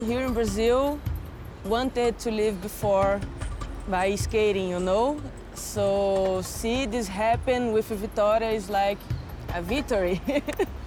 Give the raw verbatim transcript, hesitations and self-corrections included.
Here in Brazil, wanted to live before by skating, you know? So see this happen with Vitória is like a victory.